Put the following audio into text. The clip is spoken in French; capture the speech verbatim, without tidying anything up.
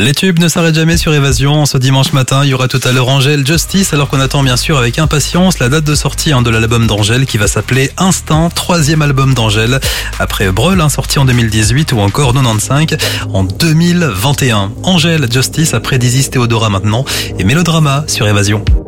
Les tubes ne s'arrêtent jamais sur Évasion. Ce dimanche matin, il y aura tout à l'heure Angèle Justice, alors qu'on attend bien sûr avec impatience la date de sortie hein, de l'album d'Angèle qui va s'appeler Instinct, troisième album d'Angèle. Après Breul, hein, sorti en deux mille dix-huit ou encore quatre-vingt-quinze en deux mille vingt et un. Angèle Justice après Dizzy Théodora maintenant et Mélodrama sur Évasion.